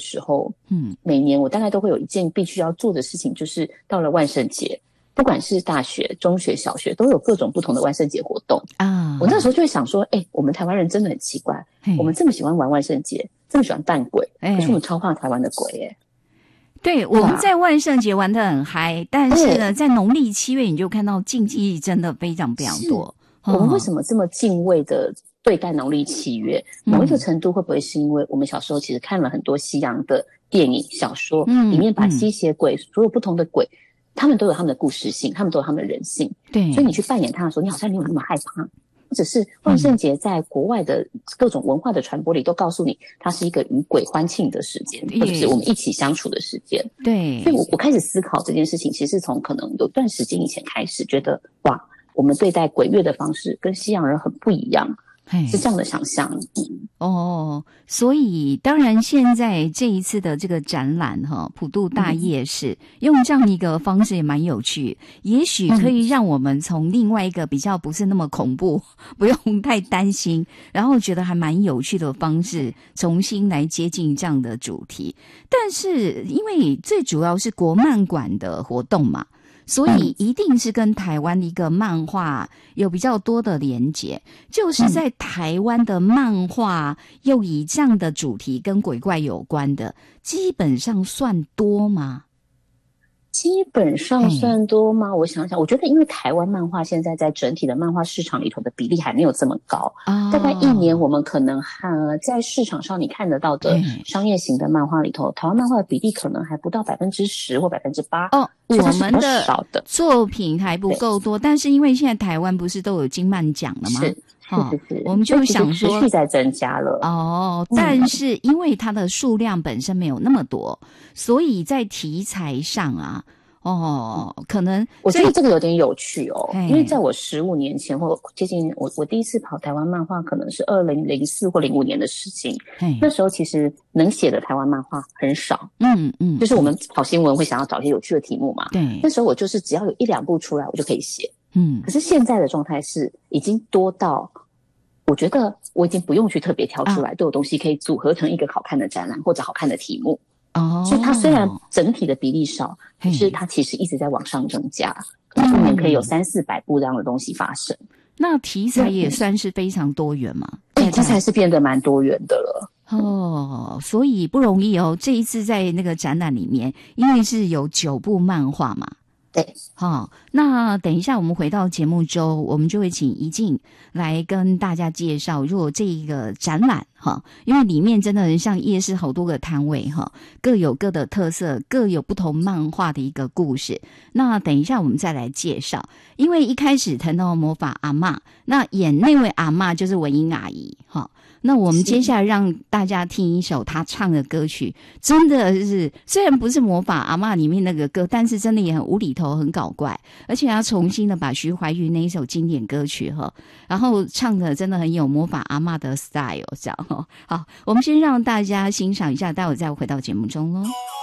时候，每年我大概都会有一件必须要做的事情，就是到了万圣节，不管是大学、中学、小学，都有各种不同的万圣节活动啊。我那时候就会想说，我们台湾人真的很奇怪，我们这么喜欢玩万圣节，这么喜欢扮鬼，可是我们超怕台湾的鬼对，我们在万圣节玩得很嗨，但是呢，在农历7月你就看到禁忌真的非常非常多。 我们为什么这么敬畏的对待农历7月？某一个程度会不会是因为我们小时候其实看了很多西洋的电影、小说，里面把吸血鬼、所有不同的鬼，他们都有他们的故事性，他们都有他们的人性。对，所以你去扮演他的时候，你好像没有那么害怕。或者是万圣节在国外的各种文化的传播里都告诉你，它是一个与鬼欢庆的时间，或者是我们一起相处的时间。对，所以我开始思考这件事情，其实从可能有段时间以前开始，觉得哇，我们对待鬼月的方式跟西洋人很不一样，是这样的想象。 所以当然现在这一次的这个展览普渡大夜市，用这样一个方式也蛮有趣，也许可以让我们从另外一个比较不是那么恐怖，不用太担心，然后觉得还蛮有趣的方式重新来接近这样的主题。但是因为最主要是国漫馆的活动嘛，所以一定是跟台湾的一个漫画有比较多的连结，就是在台湾的漫画又以这样的主题跟鬼怪有关的，基本上算多吗？ 基本上算多吗？我想想，我觉得因为台湾漫画现在在整体的漫画市场里头的比例还没有这么高，大概一年我们可能在市场上你看得到的商业型的漫画里头，台湾漫画的比例可能还不到10%或8%。 我们的作品还不够多，但是因为现在台湾不是都有金漫奖了吗？是，我们就想说持续在增加了但是因为它的数量本身没有那么多，所以在题材上可能我觉得这个有点有趣因为在我15年前或接近我第一次跑台湾漫画可能是2004或05年的事情，那时候其实能写的台湾漫画很少，就是我们跑新闻会想要找一些有趣的题目嘛，对，那时候我就是只要有1-2部出来我就可以写，可是现在的状态是已经多到我觉得我已经不用去特别挑出来，都有东西可以组合成一个好看的展览或者好看的题目。所以它虽然整体的比例少，可是它其实一直在往上增加，可能一年可以有300-400部这样的东西发生。 那题材也算是非常多元嘛？ 对，题材是变得蛮多元的了。 所以不容易这一次在那个展览里面，因为是有9部漫画嘛。 对， 那等一下我们回到节目中，我们就会请怡静来跟大家介绍，如果这一个展览因为里面真的很像夜市，好多个摊位各有各的特色，各有不同漫画的一个故事。那等一下我们再来介绍，因为一开始谈到魔法阿嬷，那演那位阿嬷就是文英阿姨那我们接下来让大家听一首她唱的歌曲，真的是虽然不是魔法阿嬷里面那个歌，但是真的也很无厘头很搞怪，而且她重新的把徐怀钰那一首经典歌曲然后唱的真的很有魔法阿嬷的 style 这样好，我们先让大家欣赏一下，待会再回到节目中咯。